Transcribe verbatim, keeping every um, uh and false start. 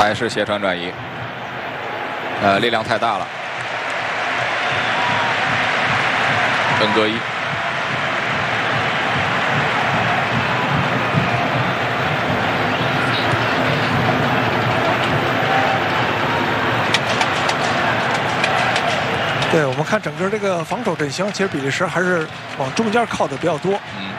还是斜传转移，呃，力量太大了。恩格伊。 对我们看整个这个防守阵型，其实比利时还是往中间靠的比较多。 嗯。